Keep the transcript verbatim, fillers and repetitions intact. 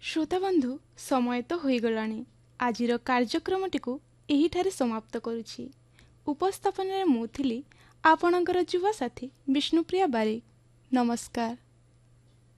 ଶ୍ରୋତାବନ୍ଧୁ ସମୟ ତ ହୋଇଗଲାଣି। ଆଜିର କାର୍ଯ୍ୟକ୍ରମଟିକୁ ଏହିଠାରେ ସମାପ୍ତ କରୁଛି। ଉପସ୍ଥାପନାରେ ମୁଁ ଥିଲି ଆପଣଙ୍କର ଯୁବ ସାଥୀ ବିଷ୍ଣୁପ୍ରିୟା ବାରିକ। ନମସ୍କାର।